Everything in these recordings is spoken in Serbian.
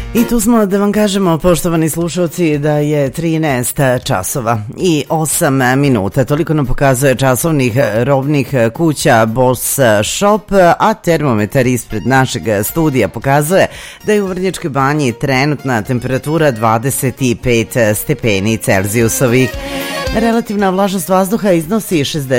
I tu smo da vam kažemo, poštovani slušalci, da je 13 časova i 8 minuta. Toliko nam pokazuje časovnih robnih kuća Boss Shop, a termometar ispred našeg studija pokazuje da je u Vrnjačkoj Banji trenutna temperatura 25 stepeni Celzijusovih. Relativna vlažnost vazduha iznosi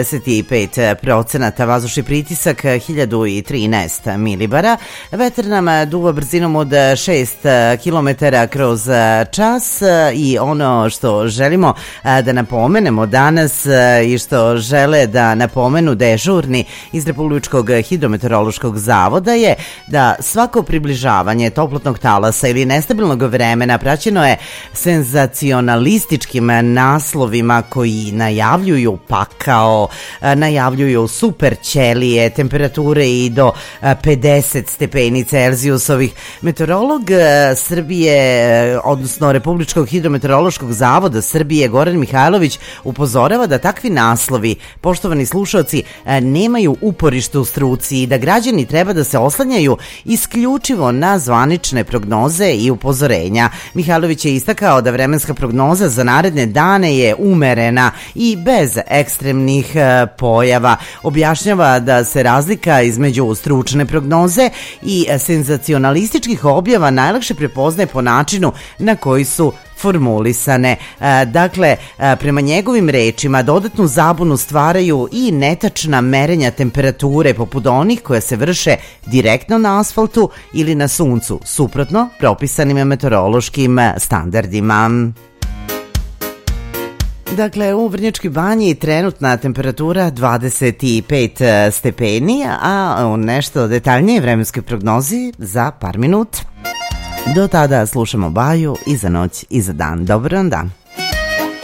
65%, vazdušni pritisak 1013 milibara, vetar nam duva brzinom od 6 km kroz čas i ono što želimo da napomenemo danas i što žele da napomenu dežurni iz Republičkog hidrometeorološkog zavoda je da svako približavanje toplotnog talasa ili nestabilnog vremena praćeno je senzacionalističkim naslovima koji najavljuju pakao, najavljuju super ćelije, temperature i do 50 stepeni Celzijusovih. Meteorolog Srbije, odnosno Republičkog hidrometeorološkog zavoda Srbije, Goran Mihajlović, upozorava da takvi naslovi, poštovani slušalci, nemaju uporište u struci i da građani treba da se oslanjaju isključivo na zvanične prognoze i upozorenja. Mihajlović je istakao da vremenska prognoza za naredne dane je umerena i bez ekstremnih pojava. Objašnjava da se razlika između stručne prognoze i senzacionalističkih objava najlakše prepoznaje po načinu na koji su formulisane. Dakle, prema njegovim rečima, dodatnu zabunu stvaraju i netačna merenja temperature poput onih koja se vrše direktno na asfaltu ili na suncu, suprotno propisanim meteorološkim standardima. Dakle, u Vrnjačkoj Banji trenutna temperatura 25 stepeni, a u nešto detaljnije vremenskoj prognozi za par minuta. Do tada slušamo Baju i za noć i za dan. Dobar vam dan.